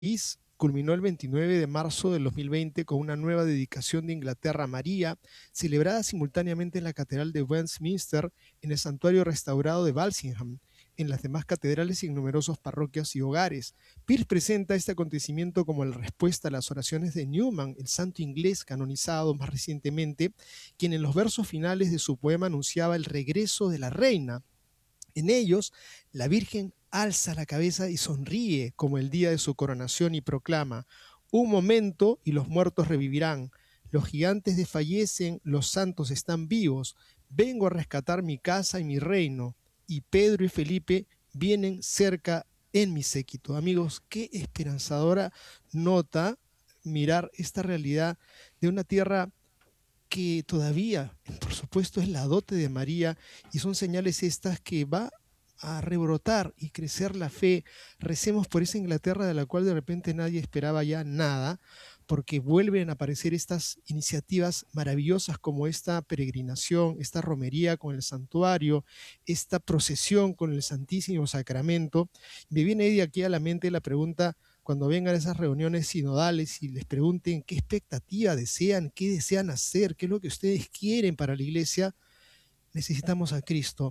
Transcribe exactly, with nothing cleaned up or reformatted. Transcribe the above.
país culminó el veintinueve de marzo del dos mil veinte con una nueva dedicación de Inglaterra a María, celebrada simultáneamente en la Catedral de Westminster, en el santuario restaurado de Walsingham, en las demás catedrales y en numerosas parroquias y hogares. Pearse presenta este acontecimiento como la respuesta a las oraciones de Newman, el santo inglés canonizado más recientemente, quien en los versos finales de su poema anunciaba el regreso de la reina. En ellos, la Virgen alza la cabeza y sonríe como el día de su coronación y proclama: un momento y los muertos revivirán, los gigantes desfallecen, los santos están vivos, vengo a rescatar mi casa y mi reino, y Pedro y Felipe vienen cerca en mi séquito. Amigos, qué esperanzadora nota mirar esta realidad de una tierra que todavía, por supuesto, es la dote de María, y son señales estas que va a rebrotar y crecer la fe. Recemos por esa Inglaterra de la cual de repente nadie esperaba ya nada, porque vuelven a aparecer estas iniciativas maravillosas como esta peregrinación, esta romería con el santuario, esta procesión con el Santísimo Sacramento. Me viene de aquí a la mente la pregunta: cuando vengan esas reuniones sinodales y les pregunten qué expectativa desean, qué desean hacer, qué es lo que ustedes quieren para la iglesia, necesitamos a Cristo.